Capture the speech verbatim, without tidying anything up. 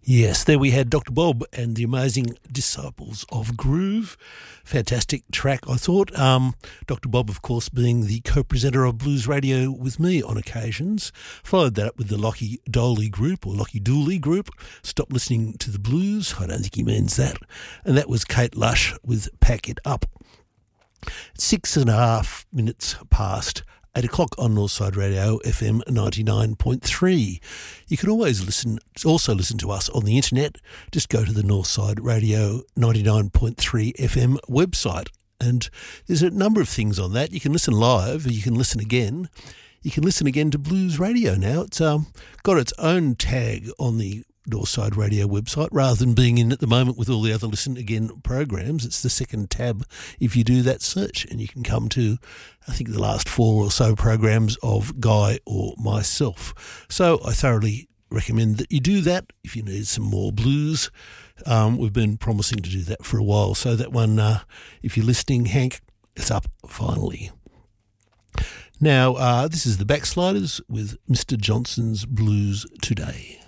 Yes, there we had Doctor Bob and the amazing Disciples of Groove. Fantastic track, I thought. Um, Doctor Bob, of course, being the co-presenter of Blues Radio with me on occasions. Followed that up with the Lockie Doley Group, or Lockie Dooley Group. Stop listening to the blues. I don't think he means that. And that was Kate Lush with Pack It Up. Six and a half minutes past eight o'clock on Northside Radio, F M ninety-nine point three. You can always listen, also listen to us on the internet. Just go to the Northside Radio ninety-nine point three F M website, and there's a number of things on that. You can listen live, or you can listen again. You can listen again to Blues Radio now. It's um, got its own tag on the Northside Radio website, rather than being in at the moment with all the other listen again programs. It's the second tab if you do that search, and you can come to, I think, the last four or so programs of Guy or myself. So I thoroughly recommend that you do that if you need some more blues. Um, we've been promising to do that for a while, so that one, uh, if you're listening, Hank, it's up finally. Now, uh, this is the Backsliders with Mister Johnson's Blues Today.